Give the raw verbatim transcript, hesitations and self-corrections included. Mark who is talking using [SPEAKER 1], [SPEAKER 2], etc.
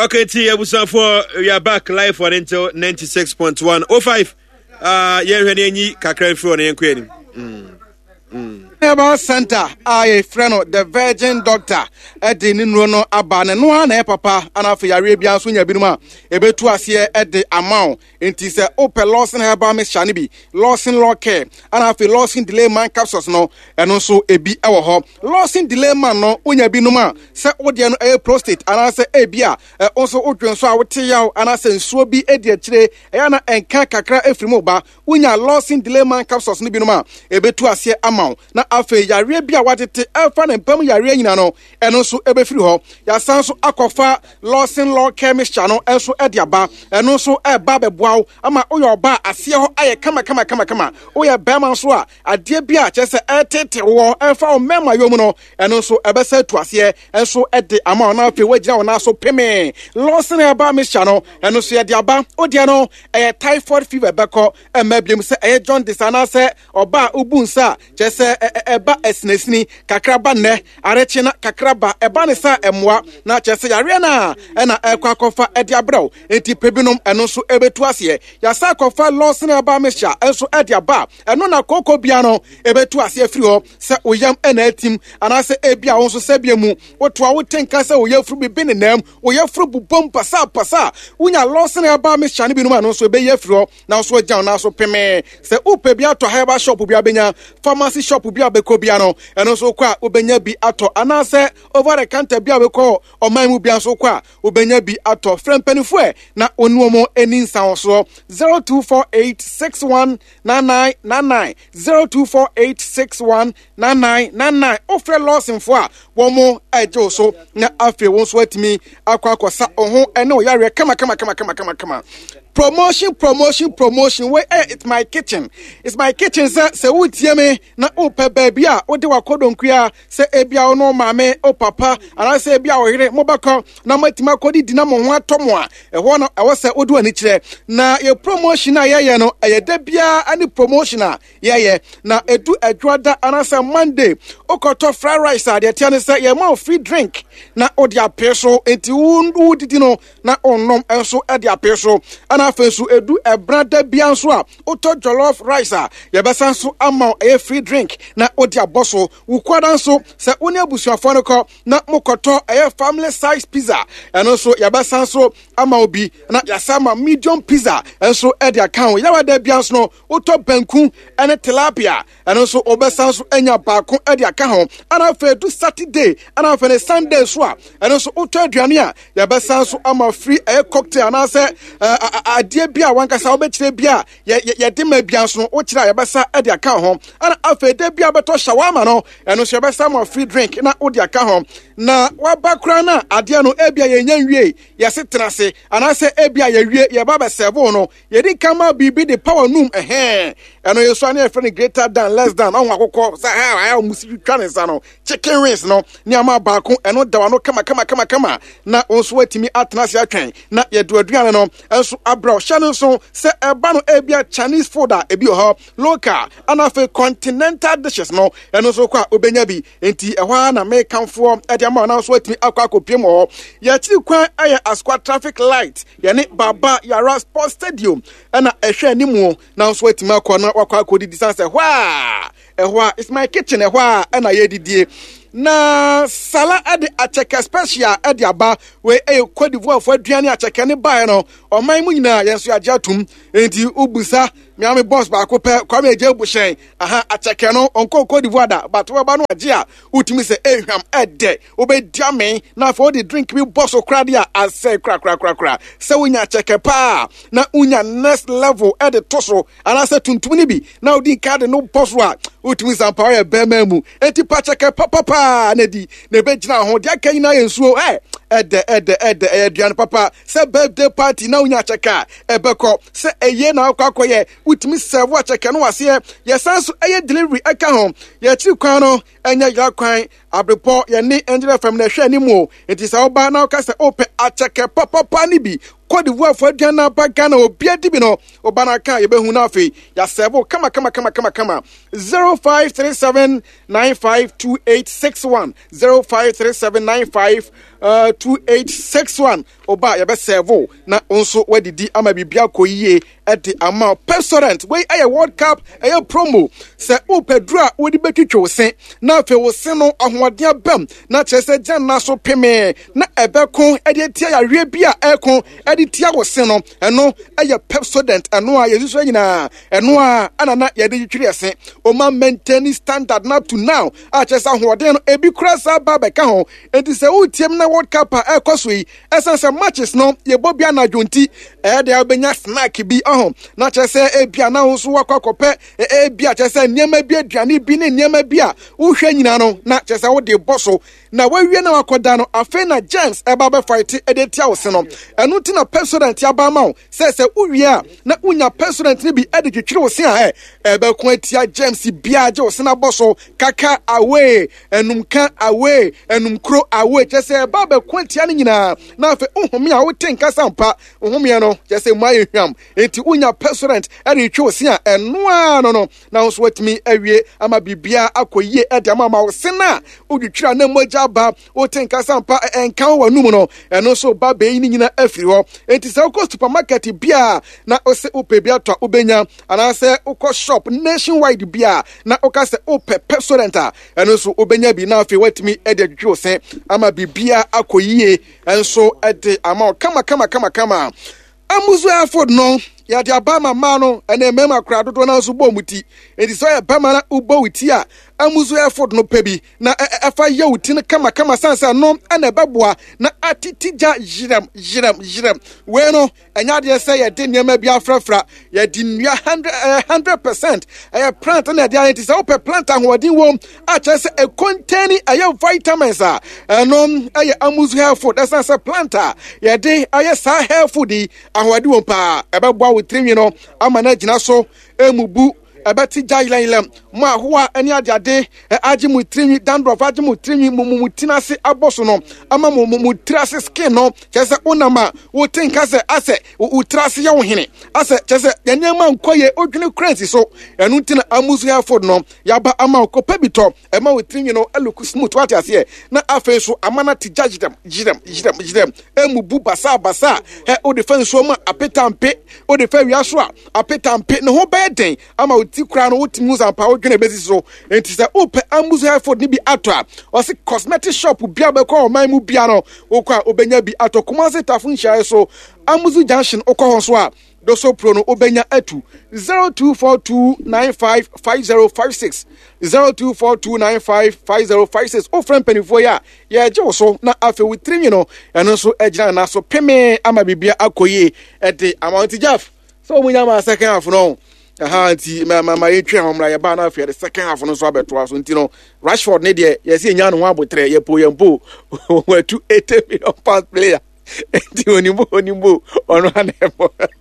[SPEAKER 1] Okay, T, for we are back live for until ninety-six point one oh five. Uh, yeah, any kakran for any query.
[SPEAKER 2] Never Center, I friend the Virgin Doctor at the Ninrono Abane, no one, papa, and after Arabian Sunya Binuma, a bit to us here at the amount. It is a open loss in Herbam Shanibi, loss in law care, and after loss in delay man capsules no, and also a be our home. Loss in delay man no, Unya Binuma, set Odian a prostate, and I say a beer, also Udrian so I would tell you, and I say so be a dear today, Ayana and Kakakra Efrimoba, Unya loss in delay man capsules Nibinuma, a bit to us here amount. Now, after Arabia, what it is, Alpha and Pam Yarino, and also Ebefri Ho, Yasanso Akofa, Lawson Law Chemist Channel, and so Ediaba, and also a Babe Wow, Ama Oyo Ba, a C O I, Kama Kama Kama Kama, Oya Bamanswa, a dear Bia, just a tete war, and found Mema Yomono, and also Ebesa to us here, and so at the amount of the Waja and also Peme, Lawson Aba Miss Channel, and also Ediaba, Odiano, a typhoid fever backo, and maybe a John Disana say, or Ba Ubunsa, just a eba esnesni kakraba ne arechina kakraba eba ne sa emwa na chese yare na na ekwa kofa edi abraw enti pebinom eno so ebetu ase ya sa kofa loss na eba mesha enso edi aba eno na koko bia no ebetu ase afiri ho se oyam ena atim ana se ebia won so se bia mu woto a wotenka se oyafuru bibi ne nam oyafuru bubom pasa pasa unya loss na eba mesha ne binom eno so ebe yafiri ho na so agyan na so peme se upe bia to heba shop bia benya pharmacy shop bia Kobiano, and also qua Ubenya be ato, and I say over the counter be a call or my mubian so qua Ubenya be ato, friend Penifue, not unuomo any sound so zero two four eight six one nine nine nine nine zero two four eight six one nine nine nine nine. Offer loss in four one more I do so na after won't sweat me aqua sa oh and no yare come on come on come on come on come on come on. Promotion, promotion, promotion. Where eh, it's my kitchen. It's my kitchen. Say, say, what you me na ope baby ah. What do I call don kuya? Say, ebia no mame o papa. And I say, ebia o hire mobaka. Na matima kodi dinamo mwa tomwa. E wana awa say odu anichire. Na ye promotion na ye ye no. E debia ani promotion na ye ye. Na edu edwada. And I say Monday. Okoto fried rice ah. De tiane say ye mo free drink. Na odi a peso. Enti undu didino na onom enso edi a peso. And afensu edu e brother bianso a oto jollof rice a yebesa so ama e free drink na odi aboso wukwada nso se oni abusuafo no ko na mokoto e family size pizza eno so yebesa so ama obi na yasama medium pizza enso e dia kan yawa da bianso no oto banku ene tilapia eno so obesa so enya baako e dia kan ho ana fe du Saturday ana fe ne Sunday so a eno so oto aduane a yebesa so ama free e cocktail na se adie bia wankasa obekire bia ye de ma bia so o kira ye besa e de aka ho ana afede bia beto shawama no eno so ye besa ma free drink na o de aka ho na wabakra na ade no e bia ye nya nwie ye setrase ana se e bia ye wie ye ba be serve no ye di kama bibi de power num eh eno ye so na e friend greater than less than on akokọ sa ha musi twane sa no chicken wings no ni ama baako eno da wano kama kama kama kama na onso atimi atnase atwen na ye do aduane no enso abro channel so se eba no ebia Chinese food a ebi ho local and afa continental dishes no eno so kwa obenya bi enti ehwa na me kanfo e de ma na so atimi akwa akopiem ho ya chiri kwan aye Asqua traffic light ye ne baba yara sports stadium na ehwe animu na so atimi akwa na akwa akodi distance hwa ehwa it's my kitchen ehwa na ye didie na sala ade acheke special ade aba we e Cote d'Ivoire fo aduane acheke ne bae no oman mu nyina yenso ajatum enti ubusa mi ame boss ba ko pe kwa me eje bushen aha acheke no onko Cote d'Ivoire da but we ba no age a utimi se ehwam ede obedi amen na for the drink bi boss okra dia ase kra kra kra kra se unya acheke pa na unya next level ede toso ana se tuntum ni bi na odi card no boss wa utimi sampa we be mamu enti pa acheke papa pa na di na be gina ho dia kan na yensuo eh ede ede ede eduan papa se birthday party na unya cheka ebeko se eye na akwakoye utimi serve acheka no wase ye sanso eye delivery aka ho ye chi kwan no enya ya kwan abrepo ye ni engineer fam na hwe ani mu enti se oba na ka se ope acheka papa pa ni bi Cote d'Ivoire for Ghana ba Ghana obia di bi no obanaka ye behu na afi ya sebo kama kama kama kama kama zero five three seven nine five two eight six one zero five three seven nine five two eight six one oba ya be sebo na onso wadidi ama bibia koyie at the amount Pepsodent wey aye World Cup aye promo se opedra wodi betwitwo se na afi wo se no ahoɔden bam na kyerɛ sɛ gyan na so peme na ebeko ede tia ya hwe bia ekon ede tia wo se no ɛno aye Pepsodent ɛno a yesusu nyina ɛno a anana yɛde twitwiri ese o ma maintain standard up to now a kyerɛ sɛ ahoɔden no ebi kura sa ba bɛka ho enti sɛ utiem na World Cup a ekoso yi esan sɛ matches no yɛbɔ bia na dwonti ɛde abenya snack bi ahom na kyerɛ sɛ ebia na ho so wakɔkɔpɛ ebia kyerɛ sɛ nneɛma bi aduane bi ne nneɛma bi a wohwɛ nyina no na kyerɛ sɛ wode bɔ so na wawie na wakɔda no afei na James ɛba bɛ fight ɛde tia wo se no ɛno ti na Pepsodent aba ma wo sɛ sɛ wowie a na unya Pepsodent ne bi ɛde twitwiri wo se a ɛ ɛbɛko atia James bia gye wo se na bɔ so kaka away enumka away enumkro away kyerɛ sɛ ɛba bɛko atia ne nyinaa na afei ohome a wote nkasa mpa ohome no kyerɛ sɛ mu ayɛ hwam enti unya Pepsodent ɛde twitwi wo se a ɛno a no no na wo so watumi awie ama bibia akɔyie ɛde ama ma wo se na wodwitwira na mogya ba wote nkasa mpa enka wo wanum no ɛno so ba bɛyi ni nyina afiri hɔ enti sɛ wokɔ supermarket bia na ose opɛ bia to obenya anase ukɔ shop nationwide bia na oka sɛ opɛ Pepsodent a ɛno so obenya bi na afei watumi ɛde adwitwo se ama bibia akɔyie ɛnso ɛde ama kama kama kama kama amuzu afod no ya dia ba mama no ene mema kra dodo na so bo muti enti so ya ba ma na ubo wuti a amuzu effort no pebi na efa ye wuti no kama kama sansa no ana beboa na atitija jiram jiram jiram we no enya de say ye de niam bia frafra ye di nua one hundred percent e plant na de enti so pe plant ahoden wom a che say e contain aye vitamins a no aye amuzu effort that sansa planter ye de aye sa health di ahoden wom pa e beboa with three, you know, I'm an agina so, emubu, a betty jailam, ma hua, any ade, ajimu trimi, dandruff, ajimu trimi, mumutinasi, abosono, ama mutrasi skin, no, chesa unama, who think as a asset, who trasi your hine, asset, chesa, yanyaman koye, ugly crazy, so, and untina amusia for no, yaba ama copebito, ama with three, you know, a look smooth, what I say, na afe so, amana to judge them, jidem, jidem, jidem, emubu basa basa, he o defense so ma, apetampe, o de fe wiaswa apetampe no ho bad den ama oti kra no oti musa pa o dwene besi so enti se ope amuzu effort ni bi ato a o se cosmetic shop bia be ko o man mu bia no o kwa obenya bi ato Kumasi Tafun Shire so amuzu junction o ko ho so a do so pro no obenya atu zero two four two nine five five zero five six zero two four two nine five five zero five six o friend penifo ya ya je so na afi with three, you know eno so ejina na so peme ama bibia akoye e de amount Jeff so munya ma second half no aha anti ma ma yetwe homra ye ba na afi the second half no so abeto so nti no Rashford ne de ye se nya no ho abotre ye po ye mpo wa two eighty million pound player enti onimbo onimbo ono anebo